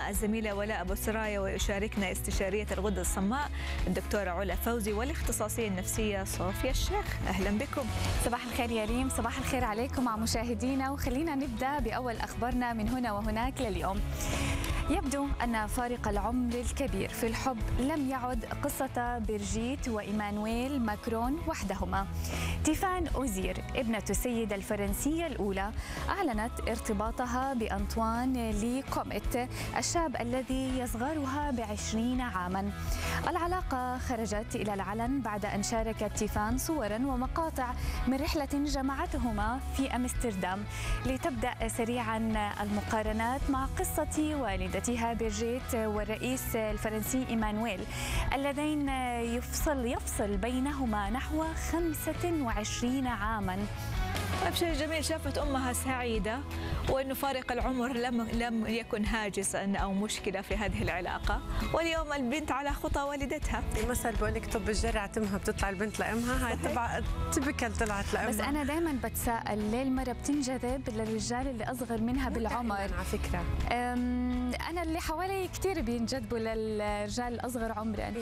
مع الزميلة ولاء أبو سرايا، ويشاركنا استشارية الغدة الصماء الدكتورة علا فوزي والاختصاصية النفسية صوفيا الشيخ. أهلا بكم. صباح الخير يا ريم، صباح الخير عليكم مع مشاهدينا، وخلينا نبدأ بأول أخبارنا من هنا وهناك لليوم. يبدو أن فارق العمر الكبير في الحب لم يعد قصة برجيت وإيمانويل ماكرون وحدهما. تيفان أوزير ابنة السيدة الفرنسية الأولى أعلنت ارتباطها بأنطوان لي كوميت الشاب الذي يصغرها ب20 عاما. العلاقة خرجت إلى العلن بعد أن شاركت تيفان صورا ومقاطع من رحلة جمعتهما في أمستردام، لتبدأ سريعا المقارنات مع قصة والدتها برجيت والرئيس الفرنسي إيمانويل اللذين يفصل بينهما نحو 25 عاما. شيء جميل، شافت أمها سعيدة وأنه فارق العمر لم يكن هاجسا أو مشكلة في هذه العلاقة، واليوم البنت على خطى والدتها. المثل بقول لك طب الجرع تمها بتطلع البنت لأمها، هاي تبع تبكل طلعت لأمها. بس أنا دائما بتساءل ليه المرأة بتنجذب للرجال اللي أصغر منها بالعمر؟ على فكرة أنا اللي حوالي كثير بينجذبوا للرجال الأصغر عمرا،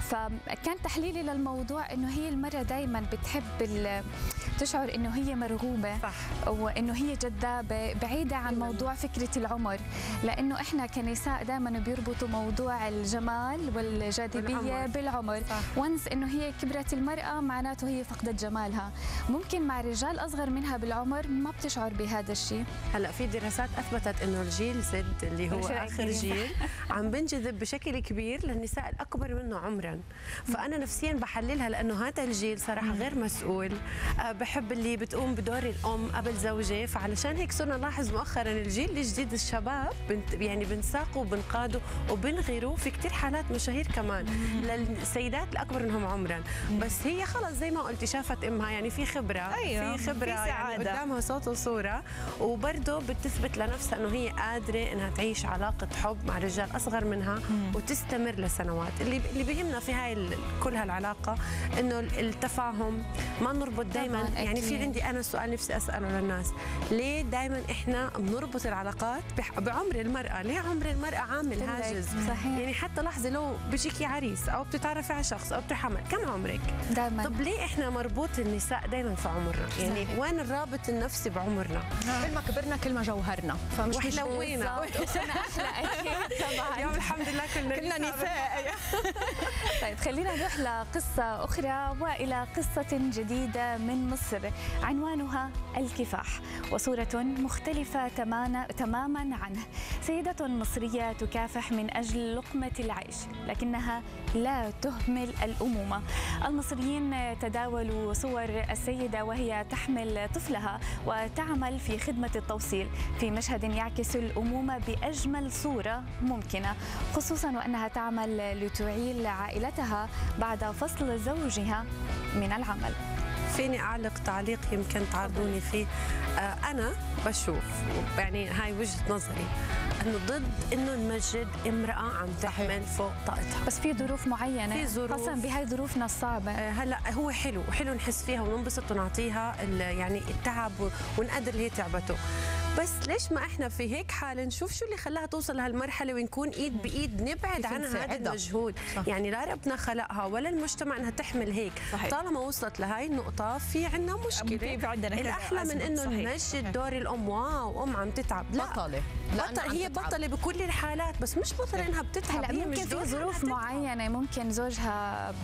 فكان تحليلي للموضوع إنه هي المرأة دائما بتحب تشعر إنه هي مرغوبة، صح، وإنه هي جذابة بعيدة عن موضوع فكرة العمر، لأنه إحنا كنساء دائما بيربطوا موضوع الجمال والجاذبية بالعمر. وانس إنه هي كبرت المرأة معناته هي فقدت جمالها. ممكن مع رجال أصغر منها بالعمر ما بتشعر بهذا الشيء. هلا في دراسات أثبتت إنه الجيل زد اللي هو آخر جيل عم بنجذب بشكل كبير للنساء الأكبر منه عمرا. فأنا نفسيا بحللها لأنه هذا الجيل صراحة غير مسؤول، بحب اللي بتقوم بدور الأم قبل زوجة، فعلشان هيك صرنا نلاحظ مؤخرا الجيل الجديد الشباب يعني بنساقوا وبنقادوا وبنغيروا في كثير حالات مشاهير كمان للسيدات الأكبر منهم عمرا. بس هي خلص زي ما قلتي شافت أمها، يعني في خبرة، أيوة، في خبرة، في يعني قدامها صوت وصورة، وبرضه بتثبت لنفسها إنه هي قادرة إنها تعيش علاقة حب مع رجال أصغر منها وتستمر لسنوات. اللي بيهمنا في هاي كل هالعلاقة إنه التفاهم، ما نربط دائما. يعني في عندي أنا سؤال نفسي أسأله للناس، ليه دائما إحنا بنربط العلاقات بعمر المرأة؟ ليه عمر المرأة عامل هاجس؟ صحيح. يعني حتى لحظة لو بيجيكي عريس أو بتتعرفي على شخص أو بتحمل، كم عمرك؟ دائما. طب ليه إحنا مربوط النساء دائما في عمرنا؟ يعني صحيح. وين الرابط النفسي بعمرنا؟ كل ما كبرنا كل ما جوهرنا، فمش وحلوينا وصرنا أحلى أكيد. طبعا اليوم الحمد لله كلنا نساء. طيب خلينا نروح لقصة أخرى وإلى قصة جديدة من مصر عنوانها الكفاح، وصورة مختلفة تماما عنه. سيدة مصرية تكافح من أجل لقمة العيش لكنها لا تهمل الأمومة. المصريين تداولوا صور السيدة وهي تحمل طفلها وتعمل في خدمة التوصيل في مشهد يعكس الأمومة بأجمل صورة ممكنة، خصوصا وأنها تعمل لتعيل عائلتها بعد فصل زوجها من العمل. فيني أعلق تعليق يمكن تعرضوني فيه؟ أنا بشوف، يعني هاي وجهة نظري، أنه ضد أنه نمجد امرأة عم تحمل فوق طاقتها، بس في ظروف معينة، في ظروف، خاصة بهاي ظروفنا الصعبة. هلا هو حلو نحس فيها وننبسط ونعطيها يعني التعب ونقدر اللي هي تعبته، بس ليش ما احنا في هيك حال نشوف شو اللي خلاها توصل لهالمرحله ونكون ايد بايد نبعد عنها هذا المجهود. يعني لا ربنا خلقها ولا المجتمع انها تحمل هيك. صحيح. طالما وصلت لهي النقطه في عندنا مشكله. الاحلى من انه نمجد دور الام، واو ام عم تتعب، لا بطله، هي بطله بكل الحالات، بس مش بطله انها بتتعب. هلا ممكن في ظروف معينه، ممكن زوجها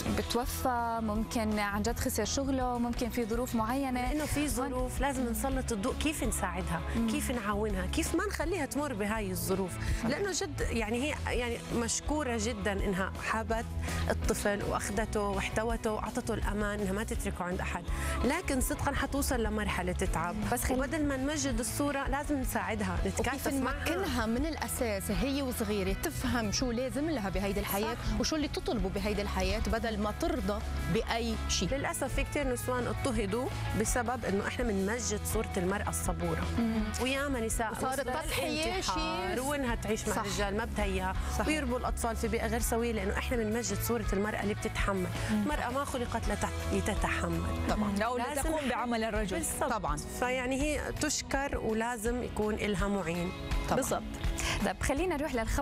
بتوفى، ممكن عن جد خسر شغله، ممكن في ظروف معينه، لانه في ظروف لازم نسلط الضوء كيف نساعدها، كيف نعاونها، كيف ما نخليها تمر بهاي الظروف. لانه جد يعني هي يعني مشكوره جدا انها حابت الطفل واخذته واحتوته واعطته الامان انها ما تتركه عند احد، لكن صدقا حتوصل لمرحله تتعب. بس وبدل ما نمجد الصوره لازم نساعدها، نتكاتف معها، نمكنها من الاساس هي وصغيره تفهم شو لازم لها بهيدي الحياه وشو اللي تطلبه بهيدي الحياه بدل ما ترضى باي شيء. للاسف في كثير نسوان اضطهدوا بسبب انه احنا بنمجد صوره المراه الصبوره، وياما نساء صارت تضحيه شيء وانها تعيش مع رجال ما بدها اياها، ويربوا الاطفال في بيئه غير سويه، لانه احنا بنمجد صوره المراه اللي بتتحمل. المراه ما خلقت لتتحمل طبعا، او لتقوم بعمل الرجل. بالضبط. طبعا، فيعني هي تشكر ولازم يكون لها معين. بالضبط. طيب خلينا نروح للخبر